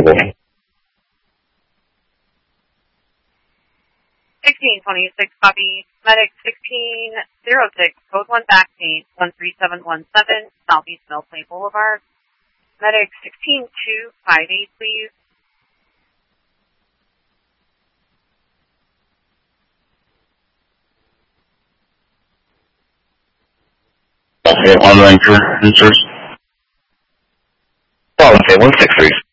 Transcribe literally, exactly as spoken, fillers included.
available. sixteen twenty-six, copy. Medic sixteen oh six, code one backseat, one three seven one seven, Southeast Mill Plain Boulevard. Medic sixteen two five eight, please. Okay, online for answers. Oh, okay, one six three.